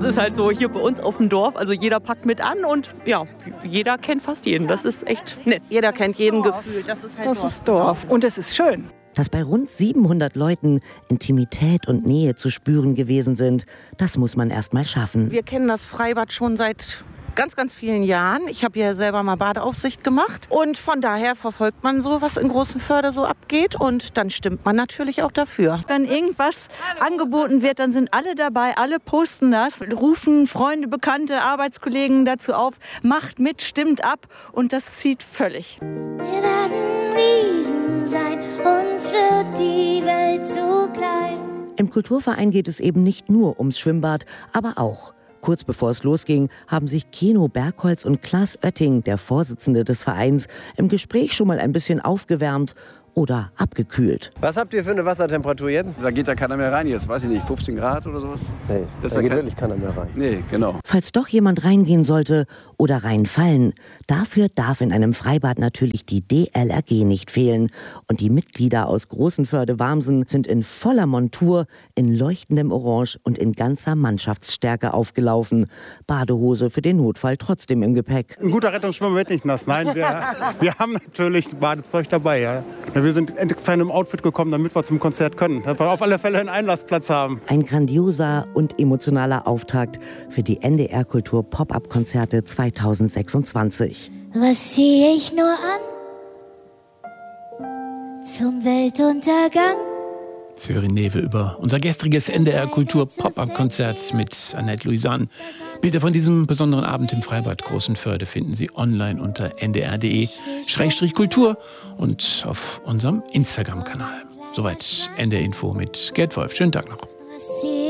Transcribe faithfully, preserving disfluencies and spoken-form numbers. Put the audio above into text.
Das ist halt so hier bei uns auf dem Dorf. Also jeder packt mit an und ja, jeder kennt fast jeden. Das ist echt nett. Jeder kennt jeden Gefühl. Das ist halt Das Dorf. ist Dorf. Und es ist schön. Dass bei rund siebenhundert Leuten Intimität und Nähe zu spüren gewesen sind, das muss man erst mal schaffen. Wir kennen das Freibad schon seit ganz, ganz vielen Jahren. Ich habe ja selber mal Badeaufsicht gemacht. Und von daher verfolgt man so, was in Großenförde so abgeht. Und dann stimmt man natürlich auch dafür. Wenn irgendwas angeboten wird, dann sind alle dabei, alle posten das, rufen Freunde, Bekannte, Arbeitskollegen dazu auf, macht mit, stimmt ab und das zieht völlig. Wir werden Riesen sein, uns wird die Welt zu klein. Im Kulturverein geht es eben nicht nur ums Schwimmbad, aber auch. Kurz bevor es losging, haben sich Keno Bergholz und Klaas Oetting, der Vorsitzende des Vereins, im Gespräch schon mal ein bisschen aufgewärmt oder abgekühlt. Was habt ihr für eine Wassertemperatur jetzt? Da geht ja keiner mehr rein jetzt, weiß ich nicht, fünfzehn Grad oder sowas? Nee, das da geht kein... wirklich keiner mehr rein. Nee, genau. Falls doch jemand reingehen sollte oder reinfallen, dafür darf in einem Freibad natürlich die D L R G nicht fehlen. Und die Mitglieder aus Großenförde-Warmsen sind in voller Montur, in leuchtendem Orange und in ganzer Mannschaftsstärke aufgelaufen. Badehose für den Notfall trotzdem im Gepäck. Ein guter Rettungsschwimmer wird nicht nass. Nein, wir, wir haben natürlich Badezeug dabei. Ja. Wir sind extra in einem Outfit gekommen, damit wir zum Konzert können. Dass wir auf alle Fälle einen Einlassplatz haben. Ein grandioser und emotionaler Auftakt für die N D R-Kultur-Pop-Up-Konzerte zweitausendsechsundzwanzig. Was sehe ich nur an? Zum Weltuntergang. Sören Newe über unser gestriges N D R-Kultur-Pop-Up-Konzert mit Annette Louisan. Bilder von diesem besonderen Abend im Freibad Großenförde finden Sie online unter n d r punkt d e Schrägstrich Kultur und auf unserem Instagram-Kanal. Soweit N D R Info mit Gerd Wolf. Schönen Tag noch.